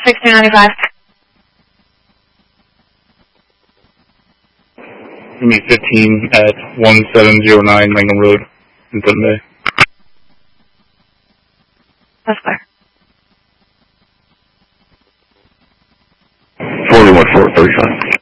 1695. Give me 15 at 1709 Langham Road in Clinton Bay. That's clear. 41-435.